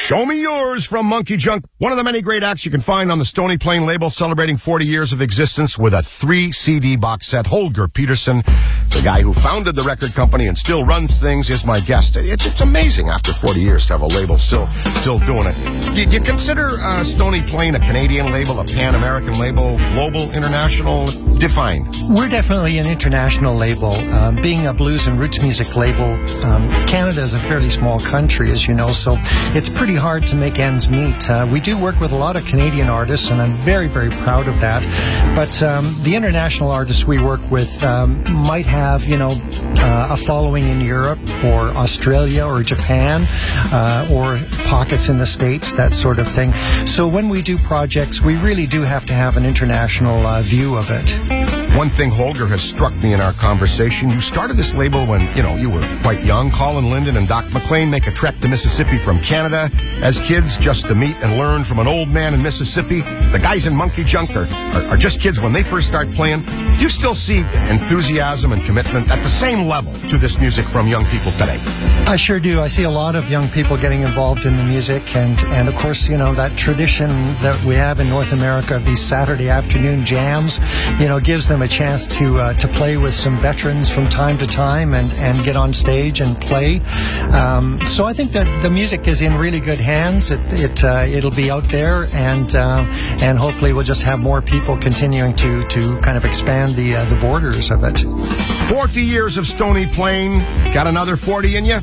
Show Me Yours from Monkey Junk, one of the many great acts you can find on the Stony Plain label, celebrating 40 years of existence with a 3-CD box set. Holger Peterson, the guy who founded the record company and still runs things, is my guest. It's amazing after 40 years to have a label still doing it. You consider Stony Plain a Canadian label, a Pan-American label, global, international? Define. We're definitely an international label. Being a blues and roots music label, Canada is a fairly small country, as you know, so it's pretty hard to make ends meet. We do work with a lot of Canadian artists, and I'm very, very proud of that. But the international artists we work with might have, a following in Europe or Australia or Japan or pockets in the States, that sort of thing. So when we do projects, we really do have to have an international view of it. One thing, Holger, has struck me in our conversation. You started this label when, you were quite young. Colin Linden and Doc McLean make a trek to Mississippi from Canada as kids just to meet and learn from an old man in Mississippi. The guys in Monkey Junk are just kids when they first start playing. Do you still see enthusiasm and commitment at the same level to this music from young people today? I sure do. I see a lot of young people getting involved in the music, and of course, that tradition that we have in North America of these Saturday afternoon jams, gives them a chance to play with some veterans from time to time and get on stage and play. So I think that the music is in really good hands. It'll be out there, and hopefully we'll just have more people continuing to kind of expand the borders of it. 40 years of Stony Plain. Got another 40 in you?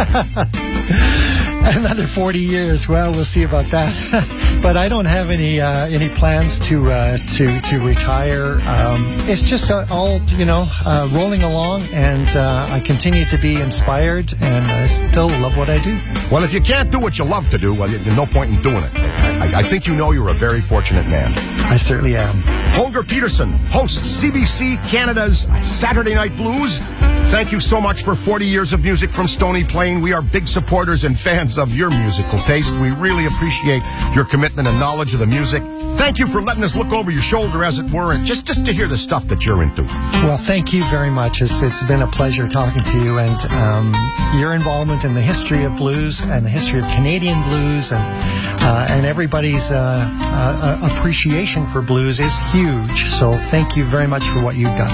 Another 40 years. Well, we'll see about that. But I don't have any plans to retire. It's just all rolling along, and I continue to be inspired, and I still love what I do. Well, if you can't do what you love to do, well, there's no point in doing it. I think you're a very fortunate man. I certainly am. Holger Peterson hosts CBC Canada's Saturday Night Blues. Thank you so much for 40 years of music from Stony Plain. We are big supporters and fans of your musical taste. We really appreciate your commitment and knowledge of the music. Thank you for letting us look over your shoulder, as it were, and just to hear the stuff that you're into. Well, thank you very much. It's been a pleasure talking to you, and your involvement in the history of blues and the history of Canadian blues and everybody's appreciation for blues is huge. So thank you very much for what you've done.